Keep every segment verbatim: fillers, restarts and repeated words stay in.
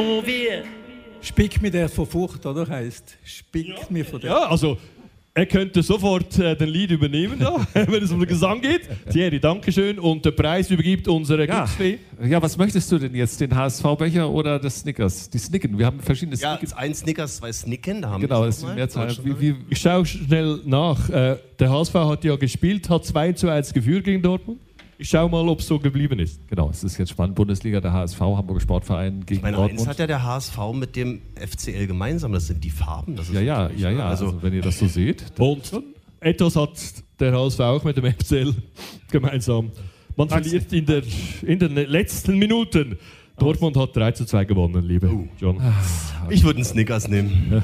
wir. Spick mir der vor Furcht, oder? Heißt, spick ja. mir vor der. Ja, also er könnte sofort äh, den Lied übernehmen, da, wenn es um den Gesang geht. Thierry, Dankeschön. Und der Preis übergibt unsere ja. Glücksfee. Ja, was möchtest du denn jetzt? Den H S V-Becher oder das Snickers? Die Snicken, wir haben verschiedene ja, Snickers. Ja, ein Snickers, zwei Snicken, da haben genau, wir das ist die Mehrzahl. Wie, wie, ich schaue schnell nach. Äh, der H S V hat ja gespielt, hat zwei zu eins geführt gegen Dortmund. Ich schaue mal, ob es so geblieben ist. Genau, es ist jetzt spannend. Bundesliga, der H S V, Hamburger Sportverein gegen ich meine, Dortmund. Eins hat ja der H S V mit dem F C L gemeinsam, das sind die Farben. Das ist ja, ja, ja, ja. Also, also, wenn ihr das so seht. Und etwas hat der H S V auch mit dem F C L gemeinsam. Man verliert in, der, in den letzten Minuten. Dortmund hat drei zu zwei gewonnen, liebe oh. John. Ich würde einen Snickers nehmen.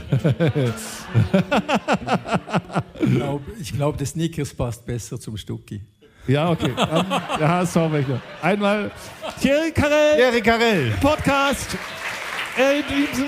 ich glaube, glaub, der Snickers passt besser zum Stucki. Ja, okay. Um, der H S V-Becher. Einmal Thierry Carrel. Thierry Carrel. Podcast. Ey, Diebsen.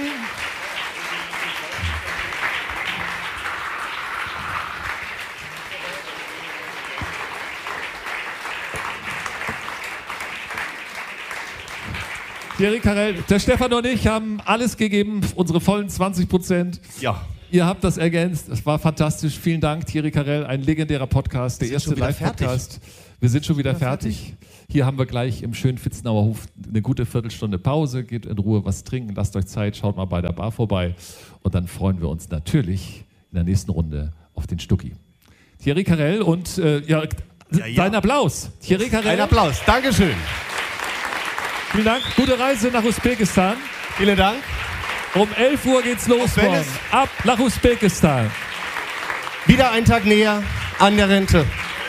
Thierry Carrel, der Stefan und ich haben alles gegeben, unsere vollen zwanzig Prozent. Ja. Ihr habt das ergänzt, es war fantastisch. Vielen Dank, Thierry Carrel, ein legendärer Podcast, der erste Live-Podcast. Wir sind schon wieder fertig. fertig. Hier haben wir gleich im schönen Vitzenauer Hof eine gute Viertelstunde Pause. Geht in Ruhe was trinken, lasst euch Zeit, schaut mal bei der Bar vorbei. Und dann freuen wir uns natürlich in der nächsten Runde auf den Stucki. Thierry Carrel und äh, ja, ja, ja. dein Applaus. Thierry Carrel. Ein Applaus, Dankeschön. Vielen Dank. Gute Reise nach Usbekistan. Vielen Dank. Um elf Uhr geht's los morgen. Ab nach Usbekistan. Wieder ein Tag näher an der Rente.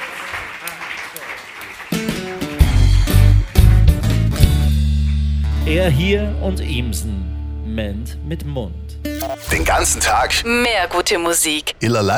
Er hier und Imsen, Ment mit Mund. Den ganzen Tag mehr gute Musik. Illerlei.